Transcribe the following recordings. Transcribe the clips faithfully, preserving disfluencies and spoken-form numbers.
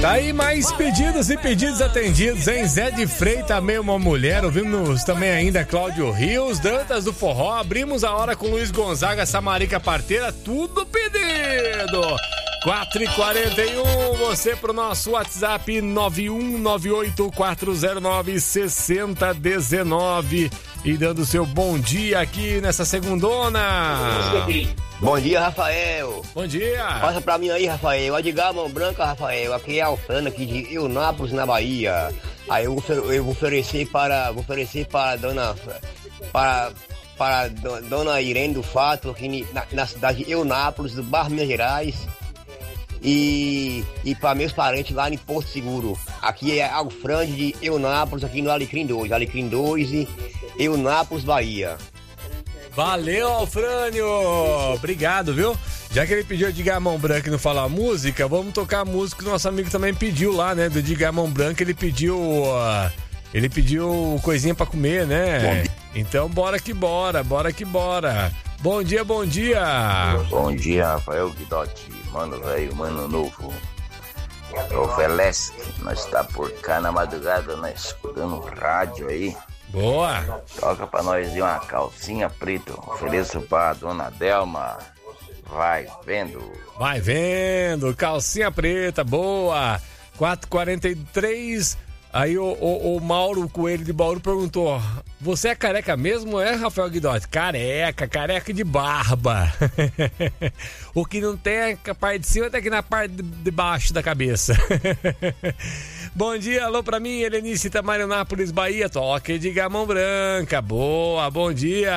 Tá aí mais pedidos e pedidos atendidos, hein? Zé de Freitas, também uma mulher. Ouvimos também ainda Cláudio Rios, Dantas do Forró. Abrimos a hora com Luiz Gonzaga, Samarica Parteira. Tudo pedido. quatro e quarenta e um, você pro nosso WhatsApp nove um nove oito quatro zero nove seis zero um nove e dando seu bom dia aqui nessa segundona. Bom dia, Rafael. Bom dia. Passa pra mim aí, Rafael. Edgar Mão Branca, Rafael. Aqui é Alfano, aqui de Eunápolis, na Bahia. Aí eu vou, eu vou oferecer para, vou oferecer para dona, para, para dona Irene do Fato, aqui na, na cidade de Eunápolis, do bairro Minas Gerais. E, e para meus parentes lá em Porto Seguro. Aqui é Alfrande de Eunápolis, aqui no Alecrim dois. Alecrim dois e Eunápolis, Bahia. Valeu, Alfrânio! Obrigado, viu? Já que ele pediu Edgar Mão Branca e não falar música, vamos tocar a música que o nosso amigo também pediu lá, né? Do Edgar Mão Branca, ele pediu... Uh, ele pediu coisinha pra comer, né? Então bora que bora, bora que bora. Bom dia, bom dia! Bom dia, Rafael Guidotti, mano velho, mano novo. O Velesc, nós tá por cá na madrugada, nós escutando rádio aí. Boa! Toca pra nós de uma calcinha preta. Ofereço pra dona Delma. Vai vendo. Vai vendo. Calcinha preta, boa. quatro e quarenta e três. Aí o, o, o Mauro Coelho de Bauru perguntou: você é careca mesmo, é, Rafael Guidotti? Careca, careca de barba. O que não tem é a parte de cima, até aqui na parte de baixo da cabeça. Bom dia, alô pra mim, Helenice Itamarinápolis, Bahia. Toque de Gamão Branca. Boa, bom dia.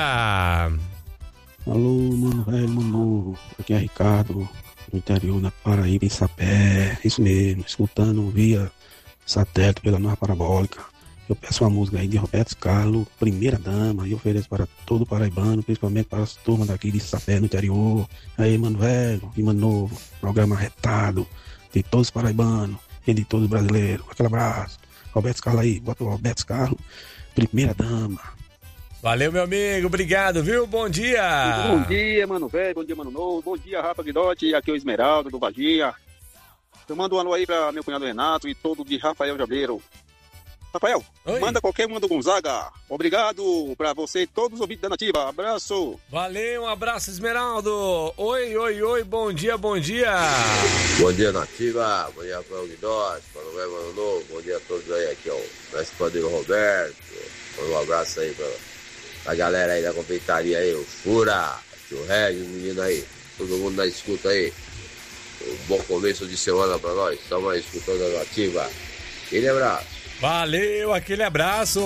Alô, mano velho, mano novo. Aqui é Ricardo, no interior da Paraíba, em Sapé. Isso mesmo, escutando via satélite pela nova parabólica. Eu peço uma música aí de Roberto Carlos, Primeira Dama, e ofereço para todo paraibano, principalmente para as turmas daqui de Sapé, no interior. Aí, mano velho e mano novo, programa retado de todos os paraibanos e de todos os brasileiros. Aquele abraço. Roberto Carlos aí, bota o Roberto Carlos, Primeira Dama. Valeu, meu amigo, obrigado, viu? Bom dia. Bom dia, mano velho, bom dia, mano novo, bom dia, Rafa Guidotti, aqui é o Esmeralda, do Varginha. Eu mando um alô aí pra meu cunhado Renato e todo de Rafael Jabeiro. Rafael, Oi. Manda qualquer uma do Gonzaga. Obrigado pra você e todos os ouvintes da Nativa. Abraço. Valeu, um abraço, Esmeraldo. Oi, oi, oi, bom dia, bom dia. Bom dia, Nativa. Bom dia, Rafael Guidotti. Mano velho, mano novo. Bom dia a todos aí. Aqui, ó. Mestre Padeiro Roberto. Manda um abraço aí pra, pra galera aí da confeitaria aí. O Fura, o Regis, os meninos aí. Todo mundo na escuta aí. Um bom começo de semana pra nós. Estamos aí escutando a Nativa. Aquele abraço. Valeu, aquele abraço.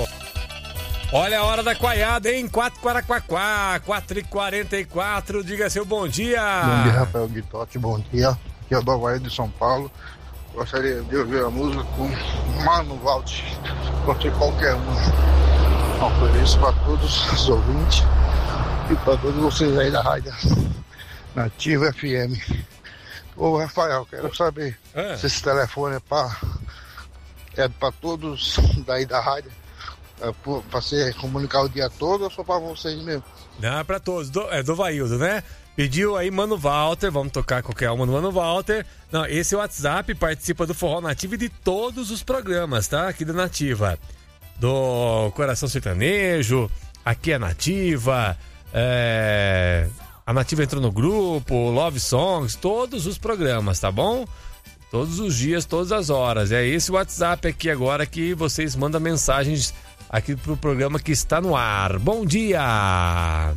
Olha a hora da coaiada, hein? quatro Quaraquaquá, quatro e quarenta e quatro. Diga seu bom dia. Bom dia, Rafael Guidotti. Bom dia. Aqui é o Dovaí de São Paulo. Gostaria de ouvir a música com Mano Valde. Pode ser qualquer um. Ofereço para todos os ouvintes e para todos vocês aí da rádio Nativa F M. Ô, Rafael, quero saber é. se esse telefone é para é para todos daí da rádio, é para você comunicar o dia todo ou só para vocês mesmo? Não, é para todos. Do, é do Vaildo, né? Pediu aí Mano Walter, vamos tocar qualquer uma no Mano Walter. Não, esse é o WhatsApp, participa do Forró Nativa e de todos os programas, tá? Aqui da Nativa. Do Coração Sertanejo, aqui é Nativa, é... a Nativa entrou no grupo, Love Songs, todos os programas, tá bom? Todos os dias, todas as horas. É esse o WhatsApp aqui agora que vocês mandam mensagens aqui pro programa que está no ar. Bom dia!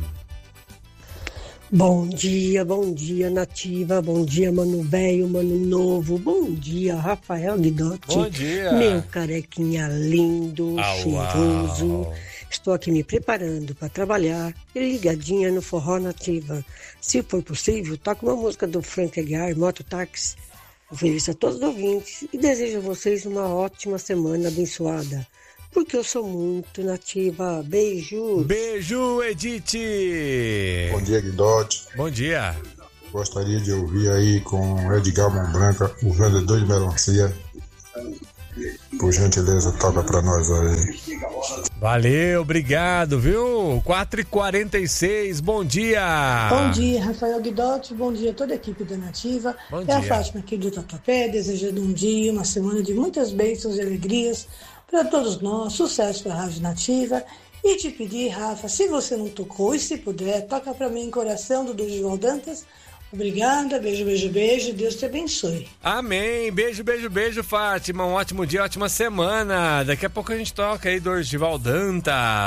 Bom dia, bom dia, Nativa. Bom dia, Mano Velho, Mano Novo. Bom dia, Rafael Guidotti. Bom dia. Meu carequinha lindo, au, cheiroso. Au. Estou aqui me preparando para trabalhar e ligadinha no Forró Nativa. Se for possível, toque uma música do Frank Aguiar, Mototáxi. Ofereço a todos os ouvintes e desejo a vocês uma ótima semana abençoada. Porque eu sou muito nativa. Beijo. Beijo, Edith. Bom dia, Guidotti. Bom dia. Gostaria de ouvir aí com Edgar Mão Branca, o vendedor de melancia. Por gentileza, toca pra nós aí. Valeu, obrigado, viu? quatro e quarenta e seis, bom dia. Bom dia, Rafael Guidotti, bom dia a toda a equipe da Nativa. Bom é dia. a Fátima aqui do Tatuapé, desejando um dia, uma semana de muitas bênçãos e alegrias para todos nós, sucesso para a Rádio Nativa. E te pedir, Rafa, se você não tocou e se puder, toca para mim em Coração do Dorival Dantas. Obrigada, beijo, beijo, beijo, Deus te abençoe. Amém, beijo, beijo, beijo, Fátima, um ótimo dia, ótima semana. Daqui a pouco a gente toca aí Dorival Dantas.